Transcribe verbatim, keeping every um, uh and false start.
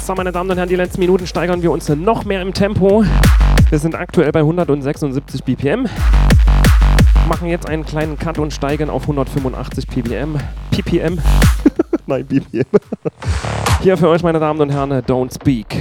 So, meine Damen und Herren, die letzten Minuten steigern wir uns noch mehr im Tempo. Wir sind aktuell bei hundertsechsundsiebzig B P M. Machen jetzt einen kleinen Cut und steigen auf hundertfünfundachtzig P P M. P P M? Nein, B P M. Hier für euch, meine Damen und Herren, Don't Speak.